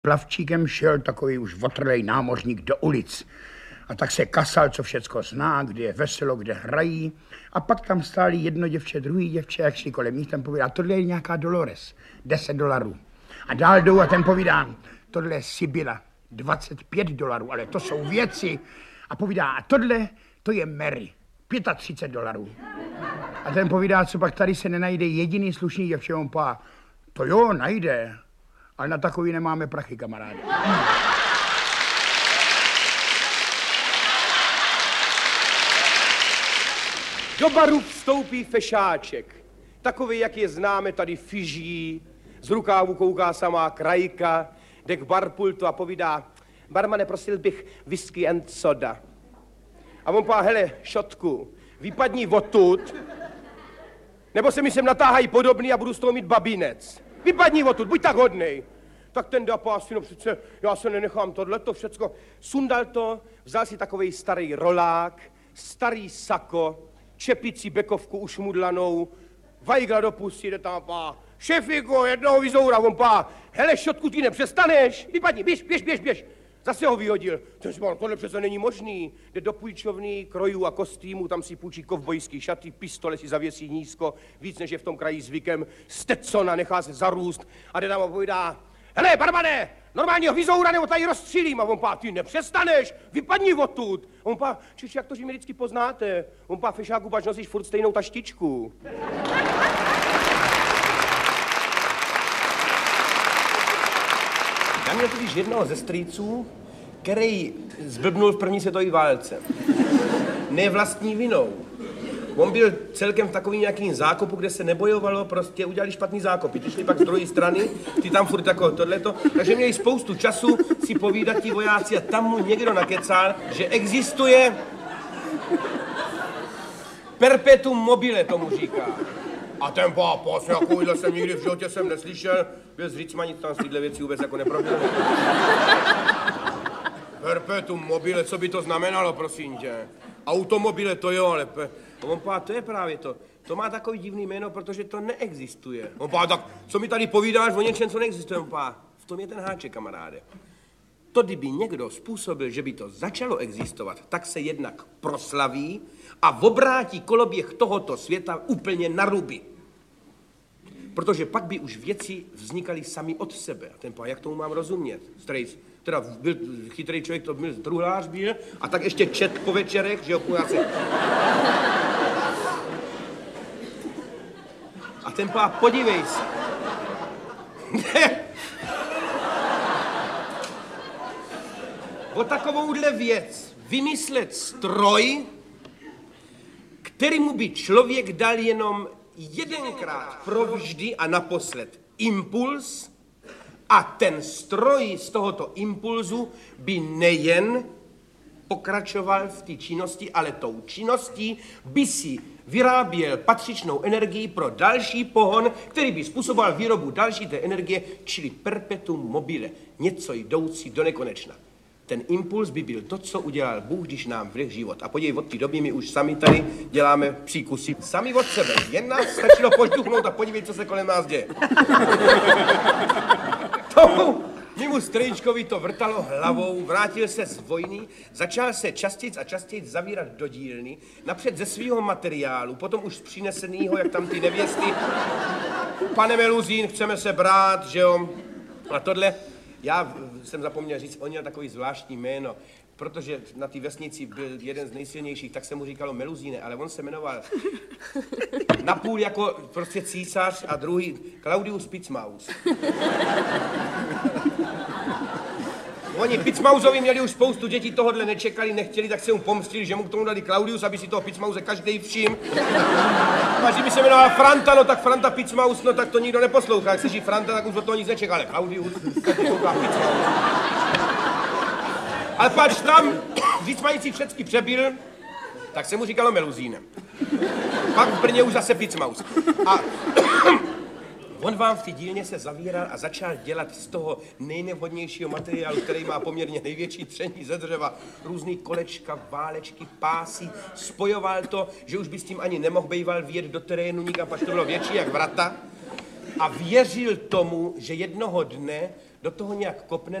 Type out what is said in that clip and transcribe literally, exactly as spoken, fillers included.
plavčíkem šel takový už otrlej námořník do ulic. A tak se kasal, co všecko zná, kde je veselo, kde hrají. A pak tam stáli jedno děvče, druhý děvče, jak šli kolem nich, ten povídá, tohle je nějaká Dolores, deset dolarů. A dál jdou a ten povídá, tohle je Sibyla, dvacet pět dolarů, ale to jsou věci. A povídá, a tohle, to je Mary, třicet pět dolarů. A ten povídá, co pak tady se nenajde jediný slušný děvče, on pá, to jo, najde, ale na takový nemáme prachy, kamaráde. Do baru vstoupí fešáček, takový, jak je známe tady Fiží, z rukávu kouká samá krajka, jde k barpultu a povídá, barmane, prosil bych whisky and soda. A on pá, hele, šotku, vypadni odtud, nebo se mi sem natáhají podobný a budu z toho mít babinec. Vypadni odtud, buď tak hodnej. Tak ten dapás, no přece, já se nenechám tohleto všecko. Sundal to, vzal si takovej starý rolák, starý sako, čepici bekovku ušmudlanou, vajgla do pusy, jde tam pá, šefiko, jednoho vyzoura, on pá, hele, šotku, ty nepřestaneš, vypadni, běž, běž, běž, běž. Zase ho vyhodil, ten říkal, tohle přece není možný, jde do půjčovny, krojů a kostýmů, tam si půjčí kovbojský šaty, pistole si zavěsí nízko, víc než je v tom kraji zvykem, Stetsona nechá se zarůst a jde tam a povídá, hele, barmane, normálního vyzoura nebo tady rozstřílím. A on pá, ty nepřestaneš, vypadni odtud. A on pá, čiž jak to, že mě vždycky poznáte? On pá, fešáku, pač nosíš furt stejnou taštičku. Já měl totiž jednoho ze strýců, který zblbnul v první světové válce. Ne vlastní vinou. On byl celkem v takovým nějakým zákopu, kde se nebojovalo, prostě udělali špatný zákopy. Ty šli pak z druhé strany, ty tam furt jako tohleto. Takže měli spoustu času si povídat ti vojáci a tam mu někdo nakecal, že existuje perpetuum mobile, tomu říká. A ten pá, pás, nějakouhle jsem nikdy v životě jsem neslyšel. Byl z Řícma, nic tam z téhle věci vůbec jako neproběhlo. Perpetuum mobile, co by to znamenalo, prosím tě? Automobile to jo, ale pe... on pá, to je právě to. To má takový divný jméno, protože to neexistuje. On pá, tak co mi tady povídáš o něčem, co neexistuje? On pá, v tom je ten háček, kamaráde. To, kdyby někdo způsobil, že by to začalo existovat, tak se jednak proslaví a obrátí koloběh tohoto světa úplně na ruby. Protože pak by už věci vznikaly sami od sebe. A ten pá, jak tomu mám rozumět? Strejc, teda byl chytrý člověk, to byl truhlář byl, a tak ještě čet po večerech, že jo, půjde. A ten pá, podívej se. O takovouhle věc vymyslet stroj, kterému by člověk dal jenom jedenkrát provždy a naposled impuls a ten stroj z tohoto impulzu by nejen pokračoval v té činnosti, ale tou činností by si vyráběl patřičnou energii pro další pohon, který by způsoboval výrobu další té energie, čili perpetuum mobile, něco jdoucí do nekonečna. Ten impuls by byl to, co udělal Bůh, když nám vlil život. A podívej, od té doby my už sami tady děláme příkusy. Sami od sebe. Jen nás stačilo požduchnout a podívej, co se kolem nás děje. Tomu mému strýčkovi to vrtalo hlavou, vrátil se z vojny, začal se častěji a častěji zavírat do dílny, napřed ze svého materiálu, potom už z přinesenýho, jak tam ty nevěsty. Pane Meluzín, chceme se brát, že jo? A tohle... Já jsem zapomněl říct, on měl takový zvláštní jméno, protože na té vesnici byl jeden z nejsilnějších, tak se mu říkalo Meluzíne, ale on se jmenoval napůl jako prostě císař a druhý Claudius Picmaus. Oni Picmausovi měli už spoustu dětí, tohodle nečekali, nechtěli, tak se mu pomstili, že mu k tomu dali Claudius, aby si toho Picmause každej všim. A že by se jmenoval Franta, no tak Franta Picmaus, no tak to nikdo neposlouchá. Jak se jí Franta, tak už od toho nic nečeká, ale Claudius, tak to Picmaus. Ale pač tam, víc mající všecky přebyl, tak se mu říkalo Meluzínem. Pak v Brně už zase Picmaus. A on vám v té dílně se zavíral a začal dělat z toho nejnevhodnějšího materiálu, který má poměrně největší tření ze dřeva, různý kolečka, válečky, pásy, spojoval to, že už by s tím ani nemohl bejval vjet do terénu nikam, pač to bylo větší jak vrata. A věřil tomu, že jednoho dne do toho nějak kopne,